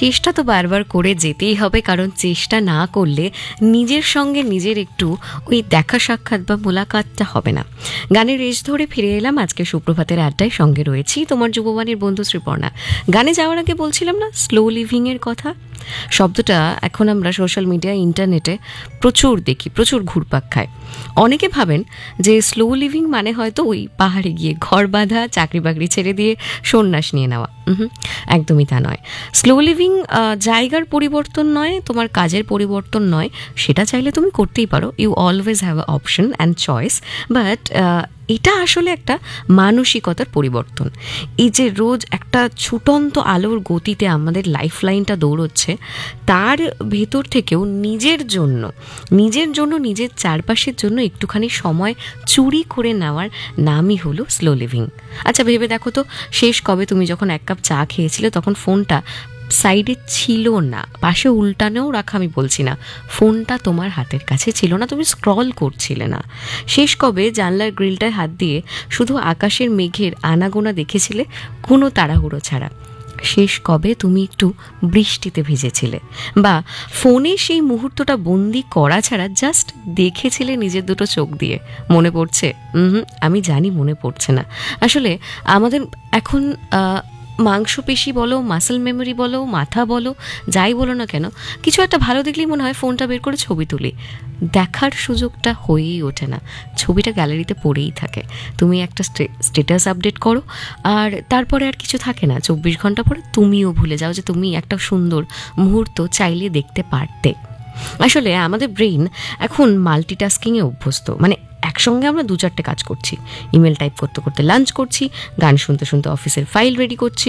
চেষ্টা তো বারবার করে যেতেই হবে, কারণ চেষ্টা না করলে নিজের সঙ্গে নিজের একটু ওই দেখা সাক্ষাৎ বা মোলাকাতটা হবে না। গানের রেশ ধরে ফিরে এলাম আজকে সুপ্রভাতের আড্ডায়, সঙ্গে রয়েছি তোমার যুববাণীর বন্ধু শ্রীপর্ণা। গানে যাওয়ার আগে বলছিলাম না স্লো লিভিংয়ের কথা, শব্দটা এখন আমরা সোশ্যাল মিডিয়া ইন্টারনেটে প্রচুর দেখি, প্রচুর ঘুরপাক খায়। অনেকে ভাবেন যে স্লো লিভিং মানে হয়তো ওই পাহাড়ে গিয়ে ঘর বাঁধা, চাকরি বাকরি ছেড়ে দিয়ে সন্ন্যাস নিয়ে নেওয়া। একদমই তা নয়। স্লো লিভিং জায়গার পরিবর্তন নয়, তোমার কাজের পরিবর্তন নয়, সেটা চাইলে তুমি করতেই পারো। You always have a option and choice, but এটা আসলে একটা মানসিকতার পরিবর্তন। এই যে রোজ একটা ছুটন্ত আলোর গতিতে আমাদের লাইফ লাইনটা দৌড়চ্ছে, তার ভেতর থেকেও নিজের জন্য নিজের চারপাশের জন্য একটুখানি সময় চুরি করে নেওয়ার নামই হলো স্লো লিভিং। আচ্ছা ভেবে দেখো তো, শেষ কবে তুমি যখন এক কাপ চা খেয়েছিলে তখন ফোনটা সাইডে ছিল না, পাশে উল্টানেও রাখা আমি বলছি না, ফোনটা তোমার হাতের কাছে ছিল না, তুমি স্ক্রল করছিলে না। শেষ কবে জানলার গ্রিলটায় হাত দিয়ে শুধু আকাশের মেঘের আনাগোনা দেখেছিলে, কোনো তাড়াহুড়ো ছাড়া? শেষ কবে তুমি একটু বৃষ্টিতে ভিজেছিলে, বা ফোনে সেই মুহূর্তটা বন্দি করা ছাড়া জাস্ট দেখেছিলে নিজের দুটো চোখ দিয়ে? মনে পড়ছে? আমি জানি মনে পড়ছে না। আসলে আমাদের এখন মাংসপেশি বলো, মাসল মেমোরি বলো, মাথা বলো, যাই বলো না কেন, কিছু একটা ভালো দেখলেই মনে হয় ফোনটা বের করে ছবি তুলি। দেখার সুযোগটা হয়েই ওঠে না, ছবিটা গ্যালারিতে পড়েই থাকে। তুমি একটা স্ট্যাটাস আপডেট করো আর তারপরে আর কিছু থাকে না, 24 ঘন্টা পরে তুমিও ভুলে যাও যে তুমি একটা সুন্দর মুহূর্ত চাইলে দেখতে পারতে। আসলে আমাদের ব্রেইন এখন মাল্টিটাস্কিংয়ে অভ্যস্ত, মানে একসঙ্গে আমরা 2-4টে কাজ করছি। ইমেল টাইপ করতে করতে লাঞ্চ করছি, গান শুনতে শুনতে অফিসের ফাইল রেডি করছি।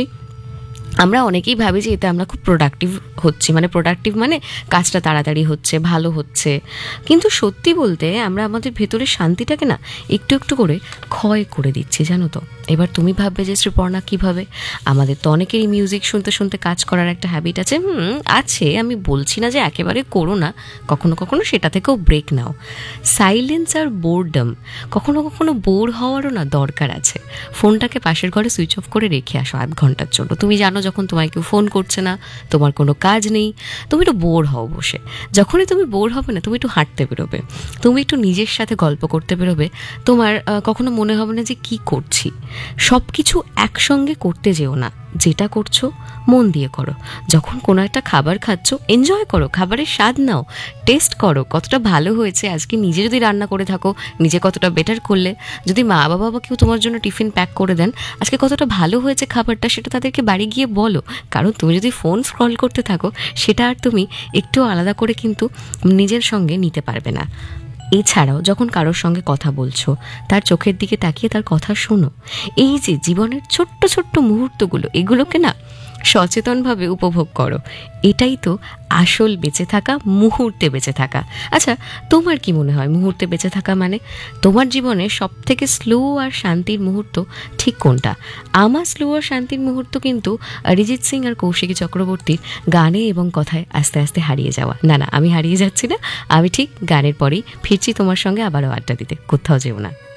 আমরা অনেকেই ভাবি যে এতে আমরা খুব প্রোডাক্টিভ হচ্ছি, মানে প্রোডাক্টিভ মানে কাজটা তাড়াতাড়ি হচ্ছে, ভালো হচ্ছে। কিন্তু সত্যি বলতে আমরা আমাদের ভেতরের শান্তিটাকে না একটু একটু করে ক্ষয় করে দিচ্ছি, জানো তো। এবার তুমি ভাববে যে শ্রীপর্ণা কীভাবে? আমাদের তো অনেকেরই মিউজিক শুনতে শুনতে কাজ করার একটা হ্যাবিট আছে। আছে, আমি বলছি না যে একেবারে করো না, কখনো কখনো সেটা থেকেও ব্রেক নাও। সাইলেন্স আর বোরডম, কখনো কখনো বোর হওয়ারও না দরকার আছে। ফোনটাকে পাশের ঘরে সুইচ অফ করে রেখে আসো আধ ঘন্টার জন্য। তুমি জানো যখন তোমায় কেউ ফোন করছে না, তোমার কোনো কাজ নেই, তুমি একটু বোর হও বসে। যখনই তুমি বোর হবে না, তুমি একটু হাঁটতে বেরোবে, তুমি একটু নিজের সাথে গল্প করতে বেরোবে। তোমার কখনো মনে হবে না যে কি করছি। সব কিছু একসঙ্গে করতে যেও না, যেটা করছো মন দিয়ে করো। যখন কোনো একটা খাবার খাচ্ছ, এনজয় করো, খাবারের স্বাদ নাও, টেস্ট করো কতটা ভালো হয়েছে। আজকে নিজে যদি রান্না করে থাকো, নিজে কতটা বেটার করলে। যদি মা বাবা বা কেউ তোমার জন্য টিফিন প্যাক করে দেন, আজকে কতটা ভালো হয়েছে খাবারটা, সেটা তাদেরকে বাড়ি গিয়ে বলো। কারণ তুমি যদি ফোন স্ক্রল করতে থাকো, সেটা আর তুমি একটু আলাদা করে কিন্তু নিজের সঙ্গে নিতে পারবে না। এছাড়াও যখন কারোর সঙ্গে কথা বলছো, তার চোখের দিকে তাকিয়ে তার কথা শোনো। এই যে জীবনের ছোট্ট ছোট্ট মুহূর্তগুলো, এগুলোকে না সচেতনভাবে উপভোগ করো। এটাই তো আসল বেঁচে থাকা, মুহূর্তে বেঁচে থাকা। আচ্ছা, তোমার কি মনে হয় মুহূর্তে বেঁচে থাকা মানে? তোমার জীবনে সব থেকে স্লো আর শান্তির মুহূর্ত ঠিক কোনটা? আমার স্লো আর শান্তির মুহূর্ত কিন্তু অরিজিৎ সিং আর কৌশিকী চক্রবর্তীর গানে এবং কথায় আস্তে আস্তে হারিয়ে যাওয়া। না, আমি হারিয়ে যাচ্ছি না, আমি ঠিক গানের পরেই ফিরছি তোমার সঙ্গে আবারও আড্ডা দিতে। কোথাও যেও না।